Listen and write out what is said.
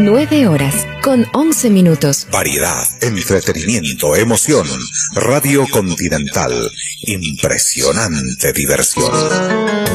9 horas, con 11 minutos. Variedad, entretenimiento, emoción. Radio Continental. Impresionante diversión.